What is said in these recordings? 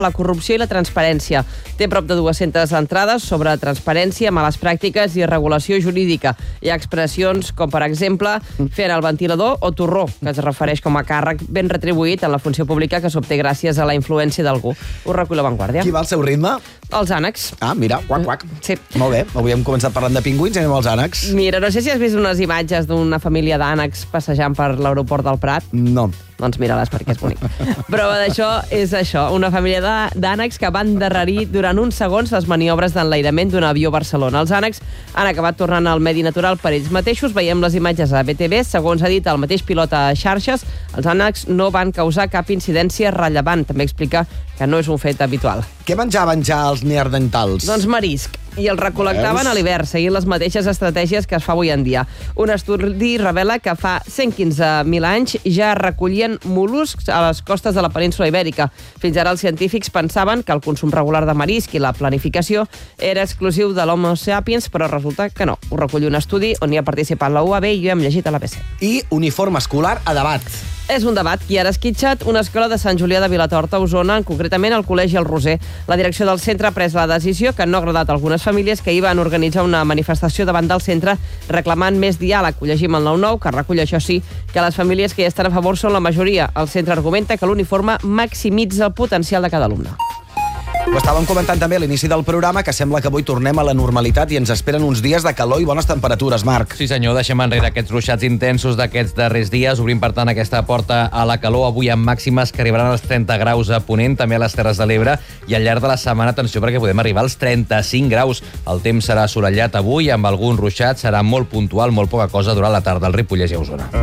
la corrupció i la transparència. Té prop de 200 entrades sobre transparència, males pràctiques i regulació jurídica. Hi ha expressions com, per exemple, fer el ventilador o torró, que es refereix com a càrrec ben retribuït en la funció pública que s'obté gràcies a la influència d'algú. Ho recull La Vanguardia. Qui va al seu ritme? Els ànecs. Ah, mira, quac, quac. Sí. Molt bé, avui hem començat parlant de pingüins i anem als ànecs. Mira, no sé si has vist unes imatges d'una família d'ànecs passejant per l'aeroport del Prat. No. Doncs mira-les perquè és bonic. Prova d'això és això, una família d'ànecs que van endarrerir durant uns segons les maniobres d'enlairament d'un avió a Barcelona. Els ànecs han acabat tornant al medi natural per ells mateixos. Veiem les imatges a BTV. Segons ha dit el mateix pilot a xarxes, els ànecs no van causar cap incidència rellevant. També explica que no és un fet habitual. Què menjaven ja els neandertals? Doncs marisc. I el recol·lectaven a l'hivern, seguint les mateixes estratègies que es fa avui en dia. Un estudi revela que fa 115.000 anys ja recollien mol·luscs a les costes de la península Ibèrica. Fins ara els científics pensaven que el consum regular de marisc i la planificació era exclusiu de l'Homo sapiens, però resulta que no. Ho recull un estudi on hi ha participat la UAB i ho hem llegit a l'ABC. I uniforme escolar a debat. És un debat qui ara esquitxat una escola de Sant Julià de Vilatorta, Osona, concretament al Col·legi El Roser. La direcció del centre ha pres la decisió que no ha agradat a algunes famílies que hi van organitzar una manifestació davant del centre reclamant més diàleg. Ho llegim al 9-9, que recull, això sí, que les famílies que hi estan a favor són la majoria. El centre argumenta que l'uniforme maximitza el potencial de cada alumne. Ho estàvem comentant també a l'inici del programa, que sembla que avui tornem a la normalitat i ens esperen uns dies de calor i bones temperatures, Marc. Sí, senyor, deixem enrere aquests ruixats intensos d'aquests darrers dies. Obrim, per tant, aquesta porta a la calor avui amb màximes que arribaran als 30 graus a Ponent, també a les Terres de l'Ebre, i al llarg de la setmana, atenció, perquè podem arribar als 35 graus. El temps serà assolellat avui, amb algun ruixat, serà molt puntual, molt poca cosa durant la tarda al Ripollès i a Osona.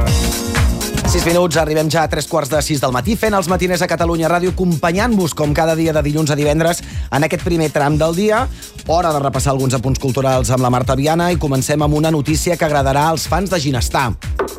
6 minuts, arribem ja a 3:45 del matí, fent els matiners a Catalunya Ràdio, acompanyant-vos com cada dia de dilluns a divendres en aquest primer tram del dia. Hora de repassar alguns apunts culturals amb la Marta Viana i comencem amb una notícia que agradarà als fans de Ginestar.